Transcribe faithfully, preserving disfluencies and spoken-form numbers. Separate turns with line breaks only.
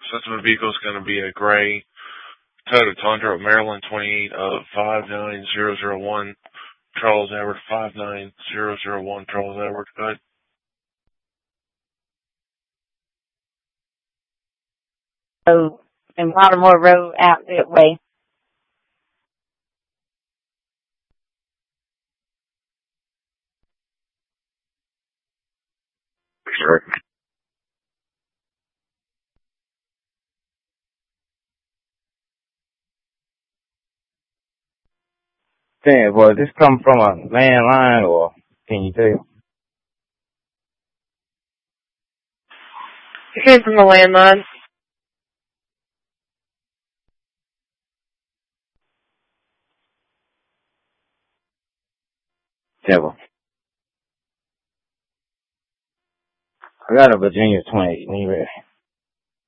Sensitive vehicle is going to be a gray Toyota Tundra, Maryland twenty-eight of five nine zero zero one. Charles Edward five nine zero zero one. Charles Edward. Go ahead.
So, in Baltimore Road out that way.
Sure.
Damn, boy, this come from a landline, or can you tell?
It came from the landline.
Devil. I got a Virginia twenty. When you ready?